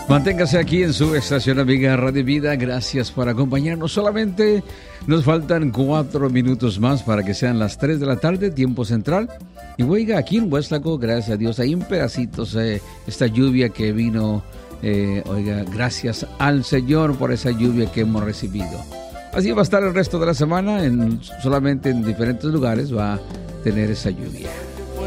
Manténgase aquí en su estación amiga Radio Vida. Gracias por acompañarnos. Solamente nos faltan 4 minutos más para que sean las 3 de la tarde, tiempo central. Y oiga, aquí en Huéslaco, gracias a Dios, hay un pedacito, esta lluvia que vino. Oiga, gracias al Señor por esa lluvia que hemos recibido. Así va a estar el resto de la semana, solamente en diferentes lugares va a tener esa lluvia.